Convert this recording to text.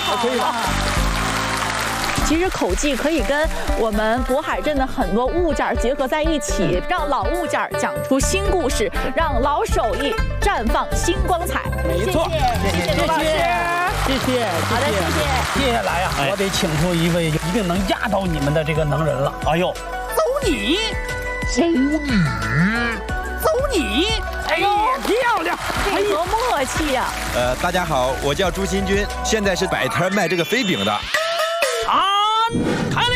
好，可以了。 其实口技可以跟我们渤海镇的很多物件结合在一起，让老物件讲出新故事，让老手艺绽放新光彩。 没错， 谢谢罗老师， 谢谢。 好的，谢谢。 接下来呀，我得请出一位一定能压倒你们的这个能人了。哎呦，走你，走你，哎呦，漂亮， 配合默契呀。 大家好，我叫朱新军，现在是摆摊卖这个飞饼的。 开了。